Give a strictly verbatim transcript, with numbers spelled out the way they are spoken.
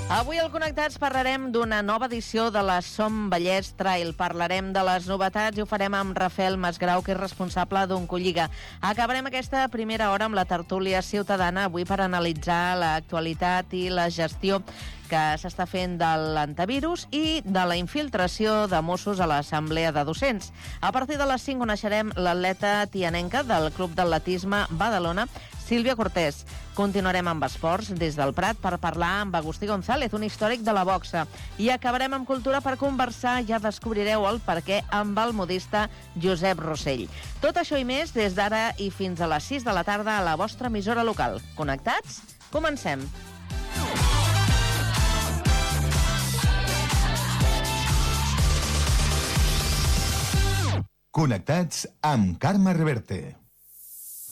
Avui al Connectats parlarem d'una nova edició de la Som Vallès Trail. Parlarem de les novetats i ho farem amb Rafael Masgrau, que és responsable d'Oncolliga. Acabarem aquesta primera hora amb la tertúlia ciutadana, avui per analitzar l'actualitat i la gestió que s'està fent de l'antivirus i de la infiltració de Mossos a l'Assemblea de Docents. A partir de les cinc coneixerem l'atleta tianenca del Club d'Atletisme Badalona, Sílvia Cortés. Continuarem amb esports des del Prat per parlar amb Agustí González, un històric de la boxa. I acabarem amb cultura per conversar, ja descobrireu el perquè, amb el modista Josep Rossell. Tot això i més des d'ara i fins a les sis de la tarda a la vostra emissora local. Connectats? Comencem. Connectats amb Carme Reverte.